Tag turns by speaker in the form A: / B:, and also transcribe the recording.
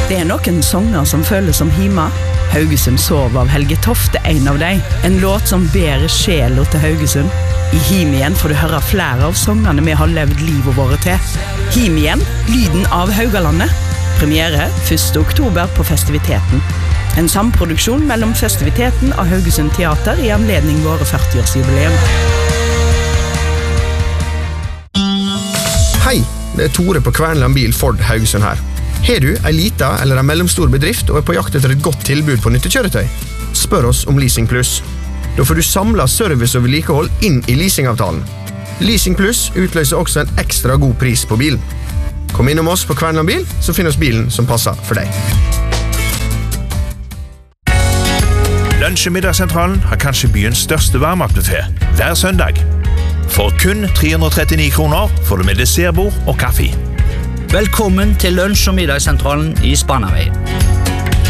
A: Det noen sanger som føles som hima. Haugesund sov av Helge Tofte, en av dem. En låt som bærer sjela til Haugesund. I Him igjen får du høre flere av sangene vi har levd livet våre til. Him igjen, lyden av Haugalandet. Premiere 1. oktober på Festiviteten. En samproduksjon mellom Festiviteten og Haugesund Teater i anledning våre 40-årsjubileum.
B: Hei, det Tore på Kvernland Bil Ford Haugesund her. Har du en liten eller en mellomstor bedrift og på jakt etter et godt tilbud på nyttekjøretøy? Spør oss om Leasing Plus. Da får du samlet service og vedlikehold inn i leasingavtalen. Leasing Plus utløser også en ekstra god pris på bilen. Kom innom oss på Kvernland Bil, så finner oss bilen som passer for deg.
C: Lunsjemiddagssentralen har kanskje byens største varmmatbuffé hver søndag. For kun 339 kroner får du med dessertbord og kaffe.
D: Velkommen til lunsj- og middagssentralen i Spanavei.